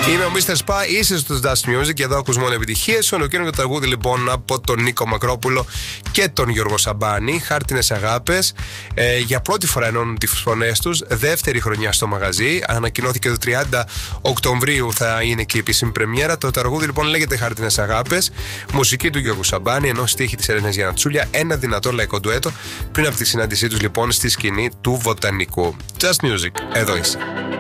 Είμαι ο Mr. Spa, είσαι στο Dust Music και εδώ ακούς μόνο επιτυχίες. Ολοκλήρωνο το τραγούδι λοιπόν από τον Νίκο Μακρόπουλο και τον Γιώργο Σαμπάνη. Χάρτινες αγάπες. Για πρώτη φορά ενώνουν τις φωνές τους. Δεύτερη χρονιά στο μαγαζί. Ανακοινώθηκε το 30 Οκτωβρίου θα είναι και η επίσημη πρεμιέρα. Το τραγούδι λοιπόν λέγεται Χάρτινες αγάπες. Μουσική του Γιώργου Σαμπάνη, ενώ στίχη της Ελένης Γιαννατσούλια. Ένα δυνατό λαϊκό ντουέτο πριν από τη συνάντησή τους λοιπόν στη σκηνή του Βοτανικού. Just Music, εδώ είσαι.